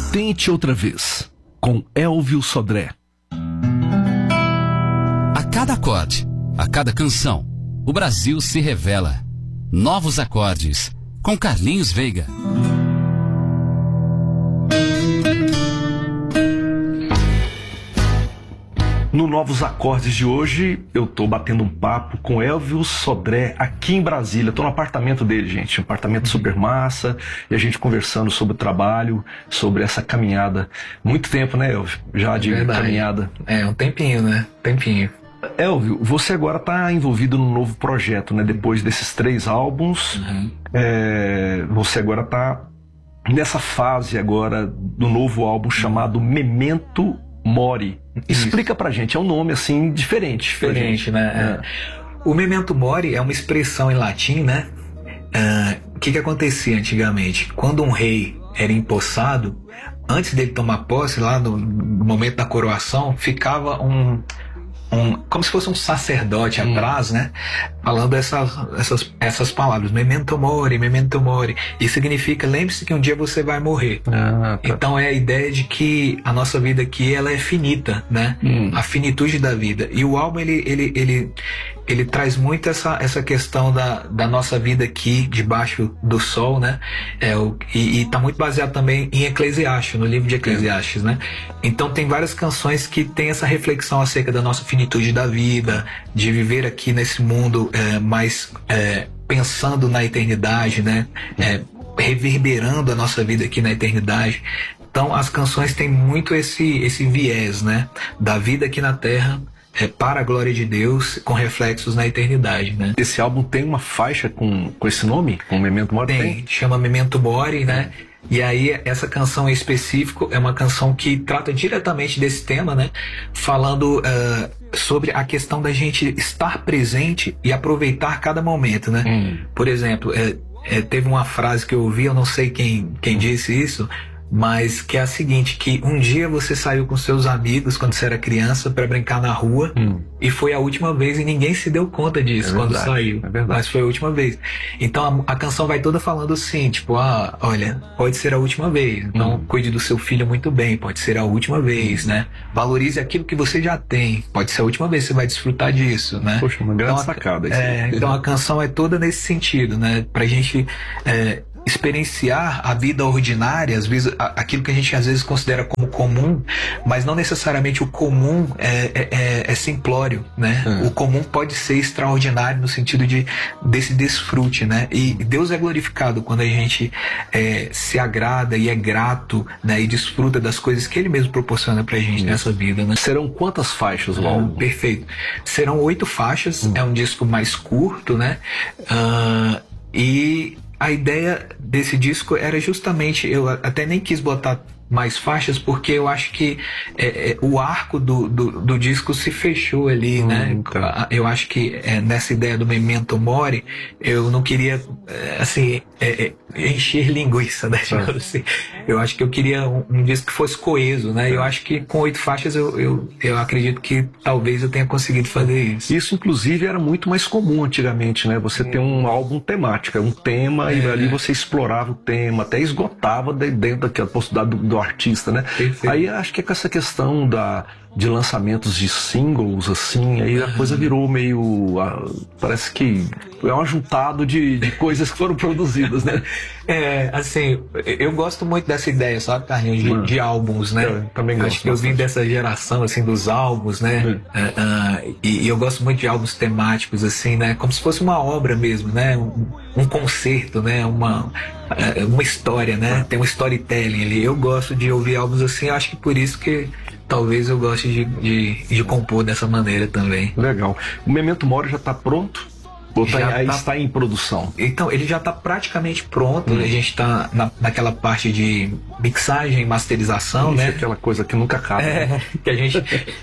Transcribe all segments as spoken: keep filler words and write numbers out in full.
Tente Outra Vez, com Elvio Sodré. A cada acorde, a cada canção, o Brasil se revela. Novos acordes, com Carlinhos Veiga. No Novos Acordes de hoje, eu tô batendo um papo com Elvio Sodré aqui em Brasília. Tô no apartamento dele, gente, um apartamento super massa, e a gente conversando sobre o trabalho, sobre essa caminhada. Muito tempo, né, Elvio? Já de Verdade. caminhada. É, um tempinho, né? Tempinho. Elvio, você agora tá envolvido num novo projeto, né? Depois desses três álbuns, Uhum. é, você agora tá nessa fase agora do novo álbum chamado Memento Mori. Explica pra gente, é um nome assim diferente. Diferente, né? É. O Memento Mori é uma expressão em latim, né? O que que acontecia antigamente? Quando um rei era empossado, antes dele tomar posse, lá no momento da coroação, ficava um... Um, como se fosse um sacerdote hum. atrás, né? Falando essas, essas, essas palavras, memento mori, memento mori. Isso significa, lembre-se que um dia você vai morrer. Ah, tá. Então é a ideia de que a nossa vida aqui, ela é finita, né? Hum. A finitude da vida. E o álbum, ele, ele, ele, ele traz muito essa, essa questão da, da nossa vida aqui, debaixo do sol, né? É, o, e, e tá muito baseado também em Eclesiastes, no livro de Eclesiastes, né? Então tem várias canções que tem essa reflexão acerca da nossa finitude da vida, de viver aqui nesse mundo é, mais é, pensando na eternidade, né? É, reverberando a nossa vida aqui na eternidade. Então as canções têm muito esse, esse viés, né? Da vida aqui na Terra é, para a glória de Deus, com reflexos na eternidade, né? Esse álbum tem uma faixa com, com esse nome? Com Memento Mori? Tem, tem? Chama Memento Mori, né? E aí essa canção em específico é uma canção que trata diretamente desse tema, né? Falando uh, sobre a questão da gente estar presente e aproveitar cada momento, né? Hum. Por exemplo, é, é, teve uma frase que eu ouvi, eu não sei quem, quem disse isso, mas que é a seguinte, que um dia você saiu com seus amigos quando você era criança para brincar na rua hum. e foi a última vez e ninguém se deu conta disso é quando verdade, saiu, é verdade. Mas foi a última vez. Então a, a canção vai toda falando assim, tipo, ah, olha, pode ser a última vez, então hum. cuide do seu filho muito bem, pode ser a última vez, hum. né? Valorize aquilo que você já tem, pode ser a última vez que você vai desfrutar disso, né? Poxa, uma grande então, sacada isso. É, então a canção é toda nesse sentido, né? Pra gente... É, experienciar a vida ordinária, às vezes aquilo que a gente às vezes considera como comum, mas não necessariamente o comum é, é, é simplório, né? Hum. O comum pode ser extraordinário no sentido de desse desfrute, né? E Deus é glorificado quando a gente é, se agrada e é grato, né? E desfruta das coisas que Ele mesmo proporciona pra gente hum. nessa vida, né? Serão quantas faixas o álbum? Perfeito. Serão oito faixas, hum. é um disco mais curto, né? Uh, e a ideia desse disco era justamente, eu até nem quis botar mais faixas, porque eu acho que é, é, o arco do, do, do disco se fechou ali, hum, né? Tá. Eu acho que é, nessa ideia do Memento Mori, eu não queria, é, assim, é, é, encher linguiça, né? Tá. Assim, eu acho que eu queria um, um disco que fosse coeso, né? Tá. Eu acho que com oito faixas eu, eu, eu acredito que talvez eu tenha conseguido fazer isso. Isso, inclusive, era muito mais comum antigamente, né? Você tem um álbum temático, um tema, é. e ali você explorava o tema, até esgotava dentro daquela possibilidade do, do artista, né? Perfeito. Aí acho que é com essa questão da, de lançamentos de singles, assim, aí a coisa virou meio... Parece que é um ajuntado de, de coisas que foram produzidas, né? É, assim, eu gosto muito dessa ideia, sabe, Carlinhos, de, de álbuns, né? Eu também gosto. Acho que eu vim dessa geração, assim, dos álbuns, né? Uhum. Uh, uh, e, e eu gosto muito de álbuns temáticos, assim, né? Como se fosse uma obra mesmo, né? Um, um concerto, né? Uma, uh, uma história, né? Tem um storytelling ali. Eu gosto de ouvir álbuns assim, eu acho que por isso que talvez eu goste de, de, de compor dessa maneira também. Legal. O Memento Mori já está pronto? Ou tá, já aí tá, está em produção? Então, ele já está praticamente pronto. Hum. A gente está na, naquela parte de mixagem, masterização, Isso, né? Aquela coisa que nunca acaba. É, né? que a gente...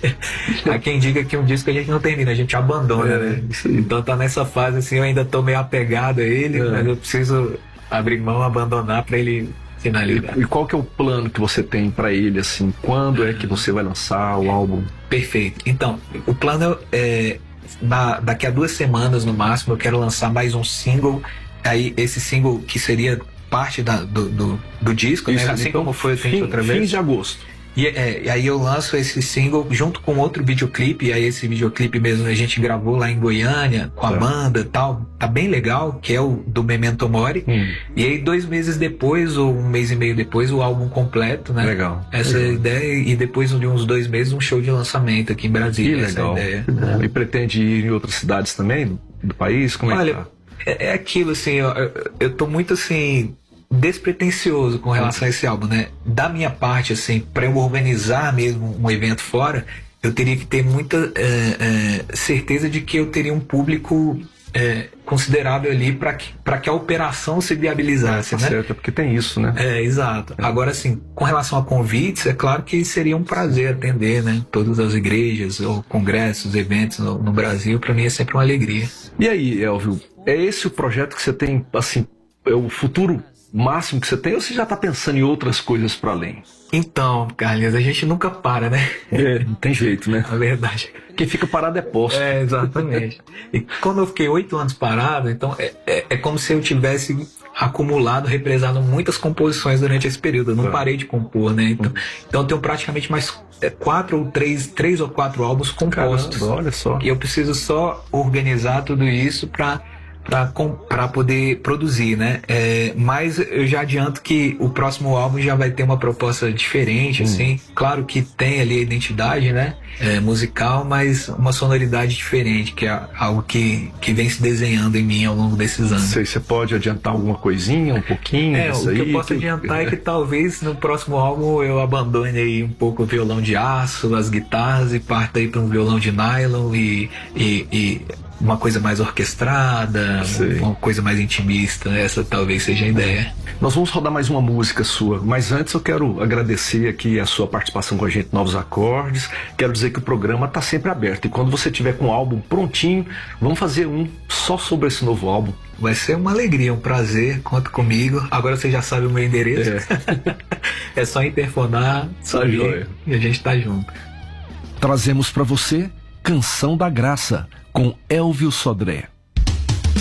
Há quem diga que um disco a gente não termina, a gente abandona, é, né? Então tá nessa fase, assim, eu ainda tô meio apegado a ele, é. mas eu preciso abrir mão, abandonar para ele... E, e qual que é o plano que você tem para ele, assim? Quando é que você vai lançar o álbum? Perfeito. Então, o plano é... Na, daqui a duas semanas no máximo eu quero lançar mais um single. Aí esse single que seria parte da, do, do, do disco, Isso, né? Assim então, como foi o Tente fim, Outra Vez. Fim de agosto. E, é, e aí eu lanço esse single junto com outro videoclipe, e aí esse videoclipe mesmo a gente gravou lá em Goiânia, com a Tá. banda e tal, tá bem legal, que é o do Memento Mori. Hum. E aí dois meses depois, ou um mês e meio depois, o álbum completo, né? Legal. Essa legal. é a ideia, e depois de uns dois meses um show de lançamento aqui em Que Brasília, legal. essa é a ideia. Que bom. E pretende ir em outras cidades também do, do país? Como é Olha, que tá? é, é aquilo assim, eu, eu, eu tô muito assim despretensioso com relação a esse álbum, né? Da minha parte, assim, para eu organizar mesmo um evento fora, eu teria que ter muita é, é, certeza de que eu teria um público é, considerável ali para que, para que a operação se viabilizasse, Tá né? certo, é porque tem isso, né? É, exato. Agora, assim, com relação a convites, é claro que seria um prazer atender, né? Todas as igrejas, ou congressos, eventos no, no Brasil, para mim é sempre uma alegria. E aí, Elvio, é esse o projeto que você tem, assim, é o futuro máximo que você tem, ou você já está pensando em outras coisas para além? Então, Carlinhos, a gente nunca para, né? É, não tem jeito, né? Na verdade. Quem fica parado é posto. É, exatamente. E quando eu fiquei oito anos parado, então é, é, é como se eu tivesse acumulado, represado muitas composições durante esse período. Eu não É. parei de compor, né? Então, então eu tenho praticamente mais é, quatro ou três, três ou quatro álbuns compostos. Caramba, olha só. E eu preciso só organizar tudo isso para para poder produzir, né? É, mas eu já adianto que o próximo álbum já vai ter uma proposta diferente, Hum. assim. Claro que tem ali a identidade, né? É, musical, mas uma sonoridade diferente, que é algo que, que vem se desenhando em mim ao longo desses Não anos. sei, você pode adiantar alguma coisinha, um pouquinho É, disso o que aí? eu posso que- adiantar é que talvez no próximo álbum eu abandone aí um pouco o violão de aço, as guitarras e parta aí para um violão de nylon e, e, e uma coisa mais orquestrada, Sei. uma coisa mais intimista. Essa talvez seja a ideia. Nós vamos rodar mais uma música sua, mas antes eu quero agradecer aqui a sua participação com a gente, Novos Acordes. Quero dizer que o programa está sempre aberto e quando você tiver com o álbum prontinho, vamos fazer um só sobre esse novo álbum. Vai ser uma alegria, um prazer, conta comigo. Agora você já sabe o meu endereço. É, é só interfonar, subir, joia. e a gente tá junto. Trazemos para você Canção da Graça, com Elvio Sodré.